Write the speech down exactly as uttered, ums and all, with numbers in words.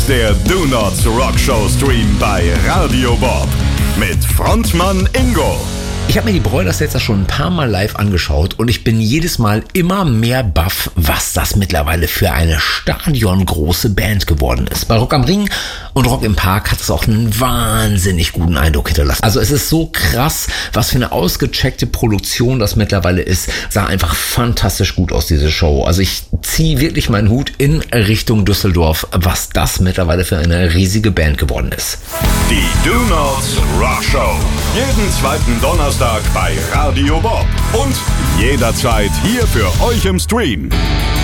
der Do Nots Rock Show Stream bei Radio Bob mit Frontmann Ingo. Ich habe mir die Broilers jetzt schon ein paar Mal live angeschaut und ich bin jedes Mal immer mehr baff, was das mittlerweile für eine stadiongroße Band geworden ist. Bei Rock am Ring und Rock im Park hat es auch einen wahnsinnig guten Eindruck hinterlassen. Also es ist so krass, was für eine ausgecheckte Produktion das mittlerweile ist. Sah einfach fantastisch gut aus, diese Show. Also ich ziehe wirklich meinen Hut in Richtung Düsseldorf, was das mittlerweile für eine riesige Band geworden ist. Die Do Nots Rock Show. Jeden zweiten Donnerstag bei Radio Bob und jederzeit hier für euch im Stream.